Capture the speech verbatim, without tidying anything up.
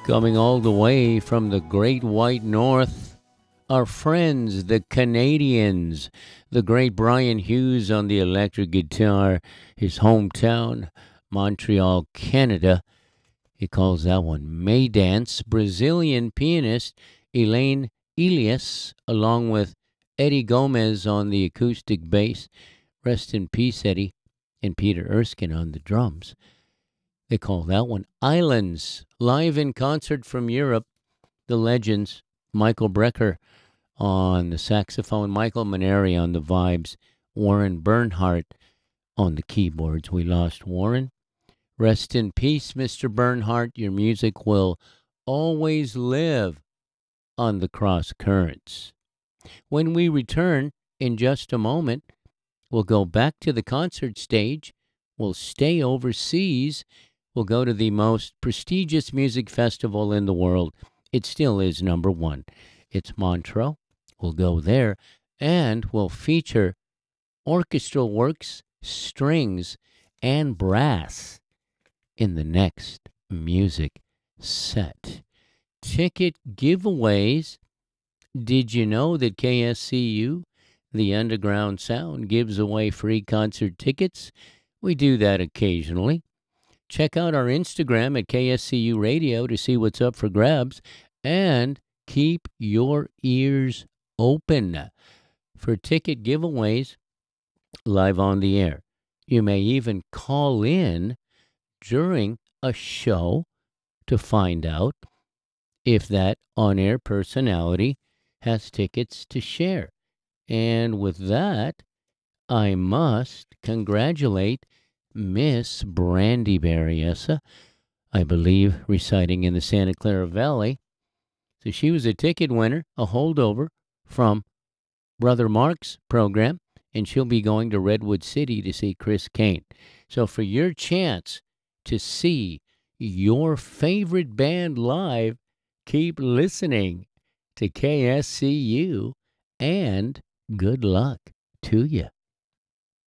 Coming all the way from the Great White North, our friends, the Canadians, the great Brian Hughes on the electric guitar, his hometown, Montreal, Canada. He calls that one May Dance. Brazilian pianist Elaine Elias, along with Eddie Gomez on the acoustic bass. Rest in peace, Eddie. And Peter Erskine on the drums. They call that one Islands. Live in concert from Europe, the legends, Michael Brecker on the saxophone, Michael Maneri on the vibes, Warren Bernhardt on the keyboards. We lost Warren. Rest in peace, Mister Bernhardt. Your music will always live on the cross currents. When we return in just a moment, we'll go back to the concert stage. We'll stay overseas. We'll go to the most prestigious music festival in the world. It still is number one. It's Montreux. We'll go there, and we'll feature orchestral works, strings, and brass in the next music set. Ticket giveaways. Did you know that K S C U, the Underground Sound, gives away free concert tickets? We do that occasionally. Check out our Instagram at K S C U Radio to see what's up for grabs, and keep your ears open for ticket giveaways live on the air. You may even call in during a show to find out if that on-air personality has tickets to share. And with that, I must congratulate Miss Brandy Berryessa, I believe residing in the Santa Clara Valley. So she was a ticket winner, a holdover from Brother Mark's program, and she'll be going to Redwood City to see Chris Kane. So for your chance to see your favorite band live, keep listening to K S C U, and good luck to you.